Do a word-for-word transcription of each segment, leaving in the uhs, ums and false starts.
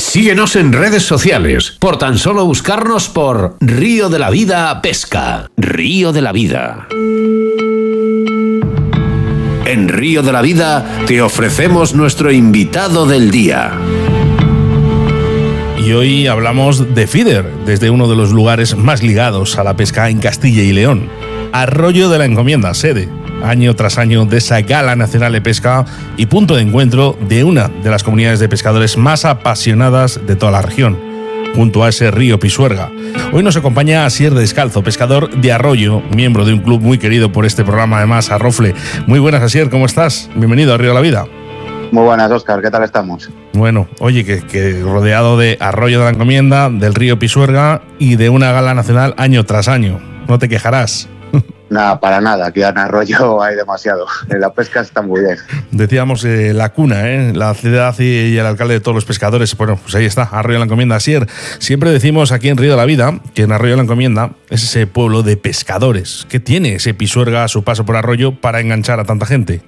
Síguenos en redes sociales, por tan solo buscarnos por Río de la Vida Pesca. Río de la Vida. En Río de la Vida te ofrecemos nuestro invitado del día. Y hoy hablamos de feeder, desde uno de los lugares más ligados a la pesca en Castilla y León. Arroyo de la Encomienda, sede, año tras año, de esa Gala Nacional de Pesca y punto de encuentro de una de las comunidades de pescadores más apasionadas de toda la región, junto a ese río Pisuerga. Hoy nos acompaña Asier Descalzo, pescador de Arroyo, miembro de un club muy querido por este programa, además, Arrofle. Muy buenas, Asier, ¿cómo estás? Bienvenido a Río de la Vida. Muy buenas, Óscar, ¿qué tal estamos? Bueno, oye, que, que rodeado de Arroyo de la Encomienda, del río Pisuerga y de una gala nacional año tras año. No te quejarás. Nada, para nada, aquí en Arroyo hay demasiado. La pesca está muy bien. Decíamos eh, la cuna, ¿eh? La ciudad y el alcalde de todos los pescadores. Bueno, pues ahí está, Arroyo de la Encomienda. Asier, siempre decimos aquí en Río de la Vida que en Arroyo de la Encomienda es ese pueblo de pescadores. ¿Qué tiene ese Pisuerga a su paso por Arroyo para enganchar a tanta gente?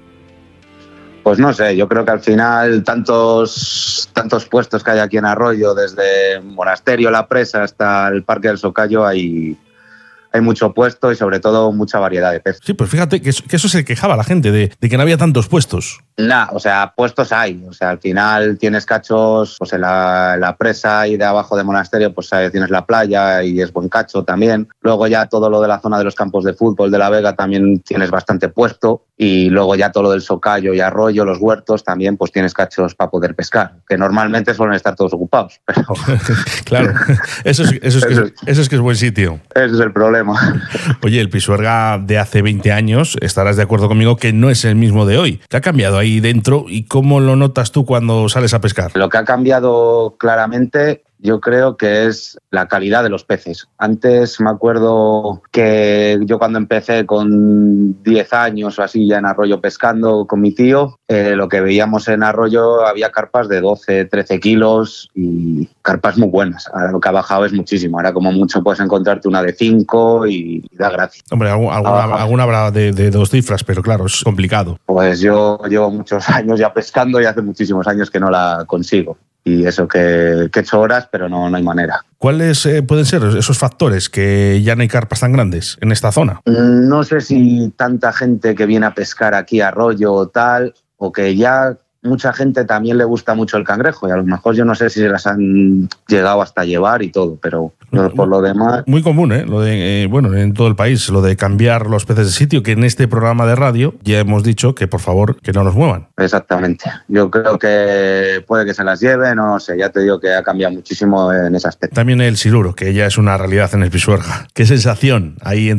Pues no sé, yo creo que al final tantos, tantos puestos que hay aquí en Arroyo, desde Monasterio, La Presa hasta el Parque del Socayo, hay... Hay mucho puesto y sobre todo mucha variedad de peces. Sí, pues fíjate que eso, que eso se quejaba la gente, de, de que no había tantos puestos. Nah, o sea, puestos hay. O sea, al final tienes cachos pues en la, la presa y de abajo de Monasterio pues tienes la playa y es buen cacho también. Luego ya todo lo de la zona de los campos de fútbol de La Vega también tienes bastante puesto. Y luego ya todo lo del Socayo y Arroyo, los huertos, también pues tienes cachos para poder pescar, que normalmente suelen estar todos ocupados. Pero... Claro, eso es, eso, es que es, eso es que es buen sitio. Ese es el problema. Oye, el Pisuerga de hace veinte años, estarás de acuerdo conmigo que no es el mismo de hoy. ¿Qué ha cambiado ahí dentro y cómo lo notas tú cuando sales a pescar? Lo que ha cambiado claramente, yo creo que es la calidad de los peces. Antes me acuerdo que yo cuando empecé con diez años o así ya en Arroyo pescando con mi tío, eh, lo que veíamos en Arroyo había carpas de doce, trece kilos y carpas muy buenas. Ahora lo que ha bajado es muchísimo. Ahora como mucho puedes encontrarte una de cinco y, y da gracia. Hombre, alguna, alguna habrá de, de dos cifras, pero claro, es complicado. Pues yo llevo muchos años ya pescando y hace muchísimos años que no la consigo. Y eso que, que he hecho horas, pero no, no hay manera. ¿Cuáles eh, pueden ser esos factores que ya no hay carpas tan grandes en esta zona? No sé si tanta gente que viene a pescar aquí a Arroyo o tal, o que ya mucha gente también le gusta mucho el cangrejo y a lo mejor yo no sé si se las han llegado hasta llevar y todo, pero por lo demás... Muy común, ¿eh? Lo de, eh, bueno, en todo el país, lo de cambiar los peces de sitio, que en este programa de radio ya hemos dicho que por favor que no los muevan. Exactamente. Yo creo que puede que se las lleven, no sé, ya te digo que ha cambiado muchísimo en ese aspecto. También el siluro, que ya es una realidad en el Pisuerga. ¿Qué sensación hay en